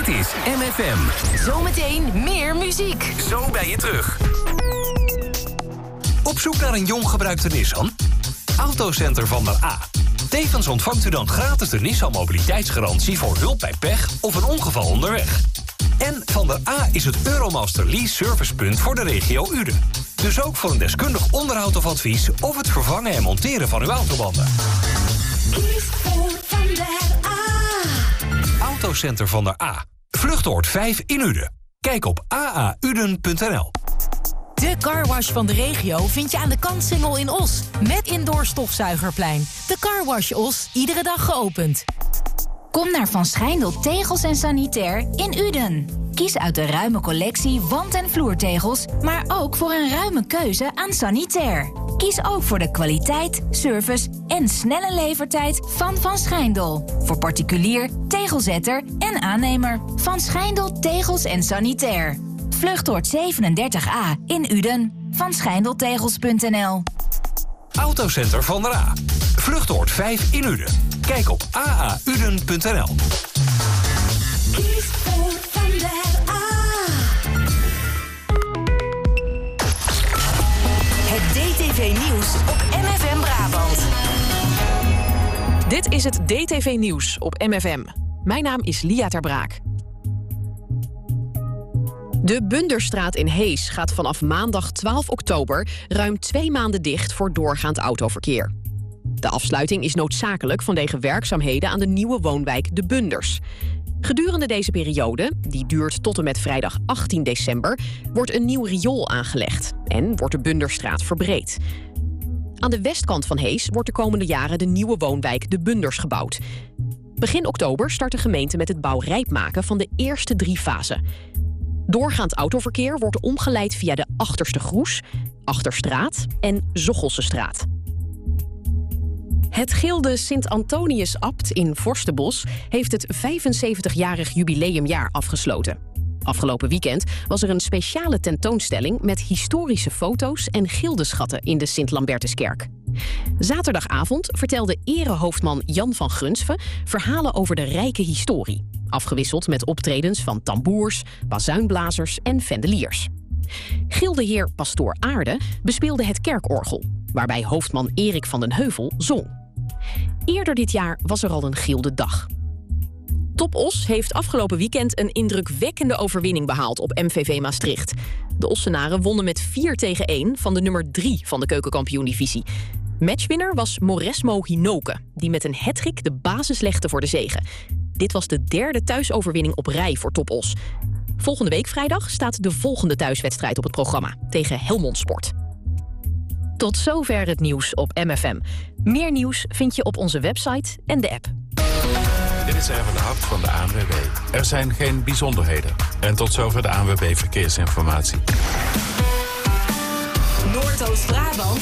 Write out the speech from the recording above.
is MFM. Zometeen meer muziek. Zo ben je terug. Op zoek naar een jong gebruikte Nissan? Autocenter Van der A. Tevens ontvangt u dan gratis de Nissan mobiliteitsgarantie voor hulp bij pech of een ongeval onderweg. En Van der A is het Euromaster Lease servicepunt voor de regio Uden. Dus ook voor een deskundig onderhoud of advies of het vervangen en monteren van uw autobanden. Kies voor Van der A. Autocenter Van der A. Vluchtoord 5 in Uden. Kijk op aauden.nl. De carwash van de regio vind je aan de Kantsingel in Os. Met indoor stofzuigerplein. De Carwash Os, iedere dag geopend. Kom naar Van Schijndel Tegels en Sanitair in Uden. Kies uit de ruime collectie wand- en vloertegels, maar ook voor een ruime keuze aan sanitair. Kies ook voor de kwaliteit, service en snelle levertijd van Van Schijndel. Voor particulier, tegelzetter en aannemer. Van Schijndel Tegels en Sanitair. Vluchtoord 37A in Uden. Van Schijndeltegels.nl. Autocenter Van der A. Vluchtoord 5 in Uden. Kijk op aauden.nl. Kies voor Van der A. Het DTV-nieuws op MFM Brabant. Dit is het DTV-nieuws op MFM. Mijn naam is Lia Ter Braak. De Bunderstraat in Hees gaat vanaf maandag 12 oktober... ruim 2 maanden dicht voor doorgaand autoverkeer. De afsluiting is noodzakelijk vanwege werkzaamheden aan de nieuwe woonwijk De Bunders. Gedurende deze periode, die duurt tot en met vrijdag 18 december... wordt een nieuw riool aangelegd en wordt de Bunderstraat verbreed. Aan de westkant van Hees wordt de komende jaren de nieuwe woonwijk De Bunders gebouwd. Begin oktober start de gemeente met het bouwrijp maken van de eerste 3 fasen. Doorgaand autoverkeer wordt omgeleid via de Achterste Groes, Achterstraat en Zochelsestraat. Het Gilde Sint-Antonius-Abt in Vorstenbos heeft het 75-jarig jubileumjaar afgesloten. Afgelopen weekend was er een speciale tentoonstelling met historische foto's en gildeschatten in de Sint-Lambertuskerk. Zaterdagavond vertelde erehoofdman Jan van Grunsven verhalen over de rijke historie, afgewisseld met optredens van tamboers, bazuinblazers en vendeliers. Gildeheer Pastoor Aarde bespeelde het kerkorgel, waarbij hoofdman Erik van den Heuvel zong. Eerder dit jaar was er al een Gildedag. Top Os heeft afgelopen weekend een indrukwekkende overwinning behaald op MVV Maastricht. De Ossenaren wonnen met 4-1 van de nummer 3 van de keukenkampioen-divisie. Matchwinner was Mauresmo Hinoke, die met een hattrick de basis legde voor de zege. Dit was de 3e thuisoverwinning op rij voor Top Os. Volgende week vrijdag staat de volgende thuiswedstrijd op het programma tegen Helmond Sport. Tot zover het nieuws op MFM. Meer nieuws vind je op onze website en de app. Dit is Erwin de Hart van de ANWB. Er zijn geen bijzonderheden. En tot zover de ANWB Verkeersinformatie. Noordoost-Brabant.